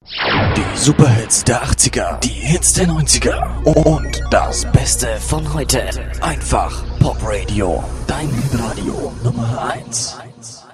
Die Superhits der 80er, die Hits der 90er und das Beste von heute. Einfach Pop Radio, dein Radio Nummer 1.